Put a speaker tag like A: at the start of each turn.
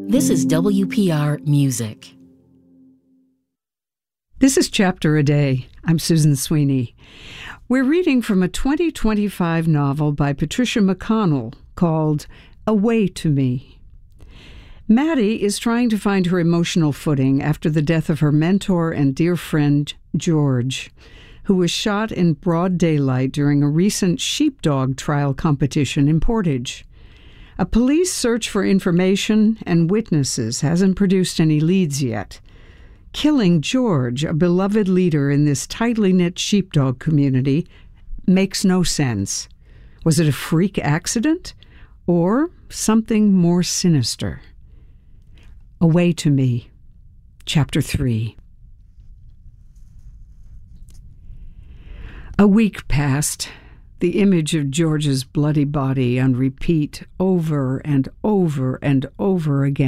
A: This is WPR Music.
B: This is Chapter a Day. I'm Susan Sweeney. We're reading from a 2025 novel by Patricia McConnell called A Way to Me. Maddie is trying to find her emotional footing after the death of her mentor and dear friend, George, who was shot in broad daylight during a recent sheepdog trial competition in Portage. A police search for information and witnesses hasn't produced any leads yet. Killing George, a beloved leader in this tightly knit sheepdog community, makes no sense. Was it a freak accident or something more sinister? A Way to Me, Chapter 3. A week passed, the image of George's bloody body on repeat over and over and over again.